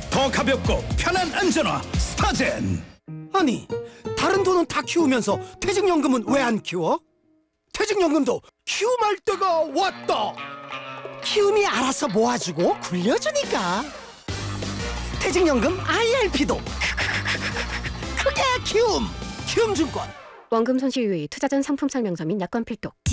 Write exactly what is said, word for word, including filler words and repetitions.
더 가볍고 편한 안전화 스타젠. 아니, 다른 돈은 다 키우면서 퇴직연금은 왜 안 키워? 퇴직연금도 키움할 때가 왔다. 키움이 알아서 모아주고 굴려주니까. 퇴직연금 아이알피도 크게 키움. 키움증권. 원금 손실 유의, 투자 전 상품 설명서 및 약관 필독.